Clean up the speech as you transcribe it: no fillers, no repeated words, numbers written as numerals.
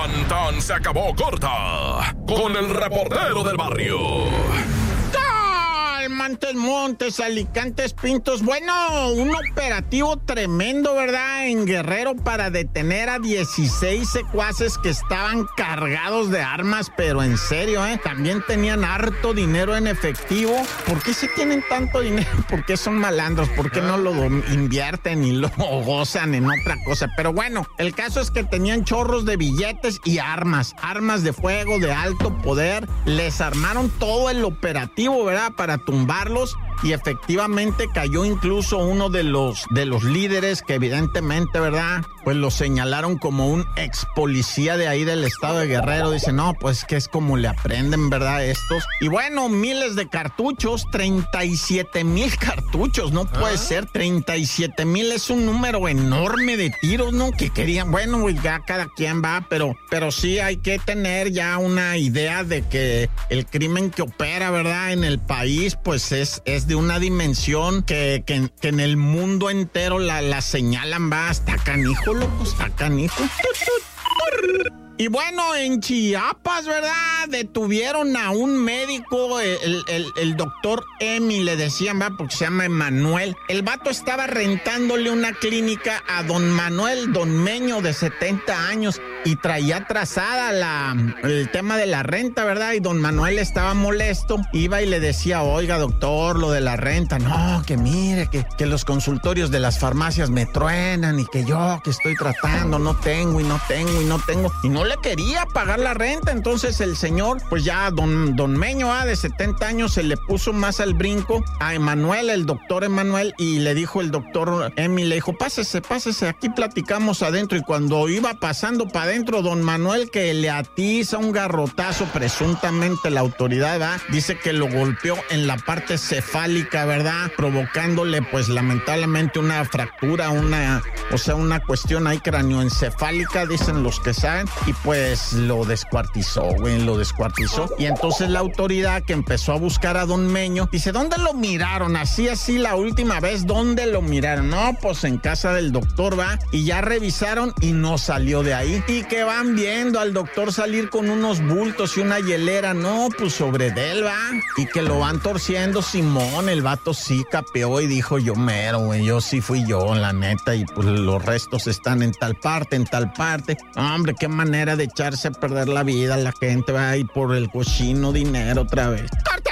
Tan tan se acabó corta con el reportero del barrio. Montes, Alicantes, Pintos. Bueno, un operativo tremendo, ¿verdad? En Guerrero para detener a 16 secuaces que estaban cargados de armas, pero en serio, ¿eh? También tenían harto dinero en efectivo. ¿Por qué se tienen tanto dinero? ¿Por qué son malandros? ¿Por qué no lo invierten y lo gozan en otra cosa? Pero bueno, el caso es que tenían chorros de billetes y armas de fuego de alto poder. Les armaron todo el operativo, ¿verdad? Para tumbarlos, y efectivamente cayó incluso uno de los líderes que evidentemente, ¿verdad? Pues lo señalaron como un ex policía de ahí del estado de Guerrero. Dice, no, pues que es como le aprenden, ¿verdad? Estos. Y bueno, miles de cartuchos, 37,000 cartuchos, no puede ser, 37,000 es un número enorme de tiros, ¿no? Que querían, bueno, ya cada quien va, pero sí hay que tener ya una idea de que el crimen que opera, ¿verdad? En el país, pues es de una dimensión que en el mundo entero la señalan, va, hasta canijo, loco, hasta canijo. Y bueno, en Chiapas, ¿verdad? Detuvieron a un médico, el doctor Emi, le decían, ¿verdad? Porque se llama Emanuel. El vato estaba rentándole una clínica a don Manuel, don Meño, de 70 años, y traía atrasada el tema de la renta, ¿verdad? Y don Manuel estaba molesto, iba y le decía, oiga, doctor, lo de la renta, no, que mire, que los consultorios de las farmacias me truenan, y que yo, que estoy tratando, no tengo, y no le quería pagar la renta. Entonces el señor, pues ya don Meño, de 70 años, se le puso más al brinco a Emanuel, el doctor Emanuel, y le dijo el doctor Emi, le dijo, pásese, aquí platicamos adentro. Y cuando iba pasando para adentro, don Manuel, que le atiza un garrotazo, presuntamente la autoridad, ¿verdad? Dice que lo golpeó en la parte cefálica, ¿verdad? Provocándole, pues lamentablemente, una fractura, una cuestión ahí cranioencefálica, dicen los que saben. Y pues lo descuartizó, güey, Y entonces la autoridad, que empezó a buscar a don Meño, dice, ¿dónde lo miraron? Así la última vez, ¿dónde lo miraron? No, pues en casa del doctor, va. Y ya revisaron y no salió de ahí. Y que van viendo al doctor salir con unos bultos y una hielera, no, pues sobre de él, va. Y que lo van torciendo, Simón, el vato sí capeó y dijo, yo mero, güey, yo sí fui yo, la neta. Y pues los restos están en tal parte. Hombre, qué manera de echarse a perder la vida la gente, va, y por el cochino dinero otra vez. ¡Corte!